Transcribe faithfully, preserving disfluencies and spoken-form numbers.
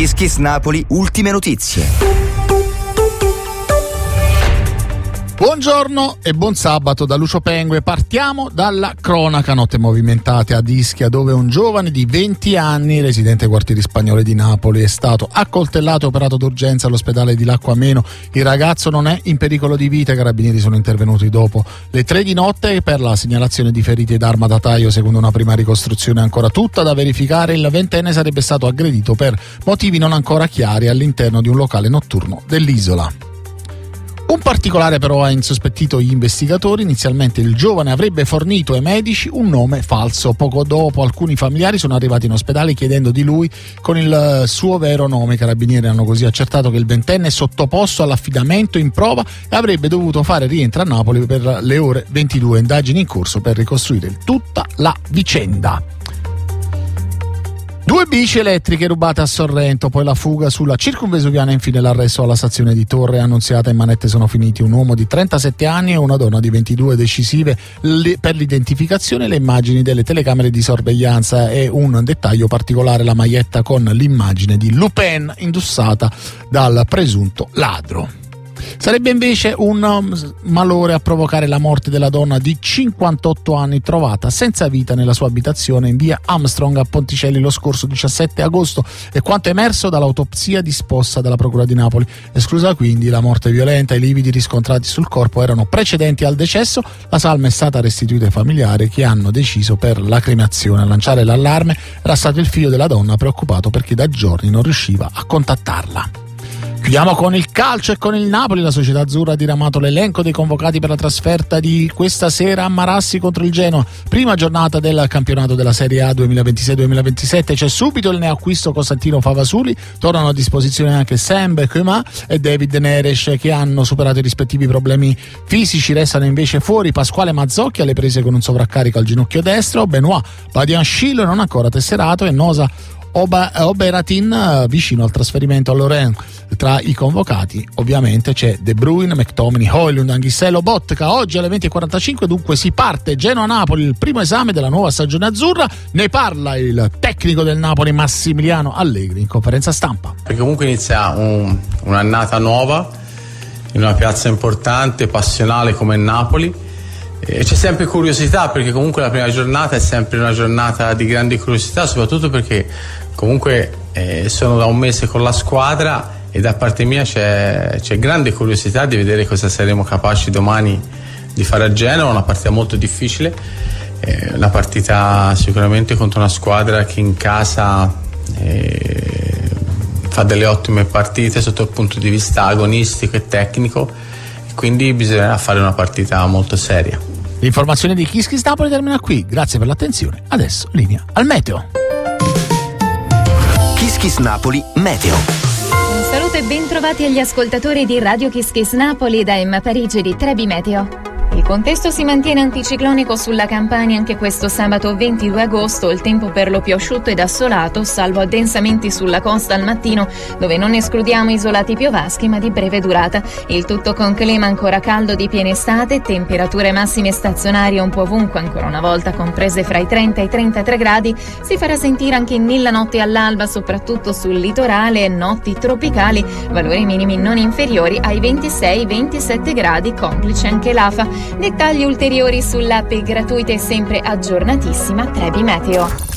Kiss Kiss Napoli, ultime notizie. Buongiorno e buon sabato da Lucio Pengue. Partiamo dalla cronaca. Notte movimentate ad Ischia, dove un giovane di venti anni, residente ai quartieri spagnoli di Napoli, è stato accoltellato e operato d'urgenza all'ospedale di Lacco Ameno. Il ragazzo non è in pericolo di vita. I carabinieri sono intervenuti dopo le tre di notte per la segnalazione di feriti d'arma da taglio. Secondo una prima ricostruzione ancora tutta da verificare, il ventenne sarebbe stato aggredito per motivi non ancora chiari all'interno di un locale notturno dell'isola. Un particolare però ha insospettito gli investigatori. Inizialmente il giovane avrebbe fornito ai medici un nome falso. Poco dopo alcuni familiari sono arrivati in ospedale chiedendo di lui con il suo vero nome. I carabinieri hanno così accertato che il ventenne è sottoposto all'affidamento in prova e avrebbe dovuto fare rientro a Napoli per le ore ventidue. Indagini in corso per ricostruire tutta la vicenda. Due bici elettriche rubate a Sorrento, poi la fuga sulla circumvesuviana e infine l'arresto alla stazione di Torre Annunziata. In manette sono finiti un uomo di trentasette anni e una donna di ventidue, decisive per l'identificazione le immagini delle telecamere di sorveglianza e un dettaglio particolare, la maglietta con l'immagine di Lupin indossata dal presunto ladro. Sarebbe invece un um, malore a provocare la morte della donna di cinquantotto anni trovata senza vita nella sua abitazione in via Armstrong a Ponticelli lo scorso diciassette agosto, e quanto emerso dall'autopsia disposta dalla Procura di Napoli. Esclusa quindi la morte violenta. I lividi riscontrati sul corpo erano precedenti al decesso. La salma è stata restituita ai familiari, che hanno deciso per la cremazione. A lanciare l'allarme era stato il figlio della donna, preoccupato perché da giorni non riusciva a contattarla. Chiudiamo con il calcio e con il Napoli. La società azzurra ha diramato l'elenco dei convocati per la trasferta di questa sera a Marassi contro il Genoa. Prima giornata del campionato della Serie A duemilaventisei duemilaventisette. C'è subito il neoacquisto Costantino Favasuli. Tornano a disposizione anche Sam Bekema e David Neres, che hanno superato i rispettivi problemi fisici. Restano invece fuori Pasquale Mazzocchi alle prese con un sovraccarico al ginocchio destro, Benoit Badianchilo non ancora tesserato e Nosa Oba, Oberatin vicino al trasferimento a Lorient. Tra i convocati ovviamente c'è De Bruyne, McTominay, Højlund, Anghissello, Botka. Oggi alle venti e quarantacinque dunque si parte Genoa-Napoli, il primo esame della nuova stagione azzurra. Ne parla il tecnico del Napoli Massimiliano Allegri in conferenza stampa. Perché comunque inizia un, un'annata nuova in una piazza importante, passionale come Napoli. E c'è sempre curiosità, perché comunque la prima giornata è sempre una giornata di grande curiosità, soprattutto perché comunque eh, sono da un mese con la squadra e da parte mia c'è, c'è grande curiosità di vedere cosa saremo capaci domani di fare a Genova. Una partita molto difficile, eh, una partita sicuramente contro una squadra che in casa eh, fa delle ottime partite sotto il punto di vista agonistico e tecnico, e quindi bisognerà fare una partita molto seria. L'informazione di Kiss Kiss Napoli termina qui. Grazie per l'attenzione. Adesso linea al meteo. Kiss Kiss Napoli Meteo. Un saluto e ben trovati agli ascoltatori di Radio Kiss Kiss Napoli da Emma Parigi di Trebi Meteo. Il contesto si mantiene anticiclonico sulla Campania anche questo sabato ventidue agosto, il tempo per lo più asciutto ed assolato, salvo addensamenti sulla costa al mattino, dove non escludiamo isolati piovaschi ma di breve durata. Il tutto con clima ancora caldo di piena estate, temperature massime stazionarie un po' ovunque, ancora una volta comprese fra i trenta e i trentatré gradi, si farà sentire anche nella notte all'alba, soprattutto sul litorale, notti tropicali, valori minimi non inferiori ai ventisei ventisette gradi, complice anche l'Afa. Dettagli ulteriori sull'app gratuita e sempre aggiornatissima Trebi Meteo.